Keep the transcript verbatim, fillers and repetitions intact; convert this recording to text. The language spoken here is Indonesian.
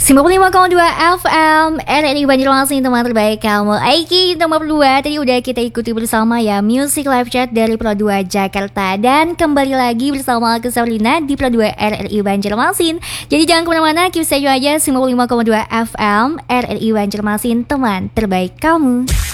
sembilan puluh lima koma dua F M R R I Banjarmasin, teman terbaik kamu. Aiki nomor dua tadi udah kita ikuti bersama ya, Music Live Chat dari Pro dua Jakarta. Dan kembali lagi bersama aku Sabrina di Pro dua R R I Banjarmasin. Jadi jangan kemana-mana, keep stay aja sembilan puluh lima koma dua F M R R I Banjarmasin, teman terbaik kamu.